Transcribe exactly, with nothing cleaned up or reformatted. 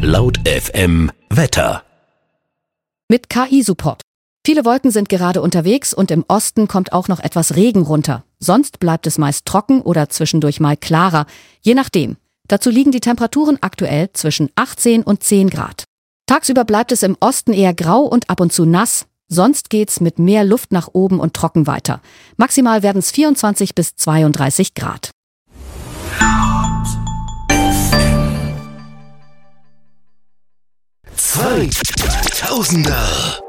Laut F M Wetter. Mit K I-Support. Viele Wolken sind gerade unterwegs und im Osten kommt auch noch etwas Regen runter. Sonst bleibt es meist trocken oder zwischendurch mal klarer, je nachdem. Dazu liegen die Temperaturen aktuell zwischen achtzehn und zehn Grad. Tagsüber bleibt es im Osten eher grau und ab und zu nass. Sonst geht's mit mehr Luft nach oben und trocken weiter. Maximal werden es vierundzwanzig bis zweiunddreißig Grad. zweitausender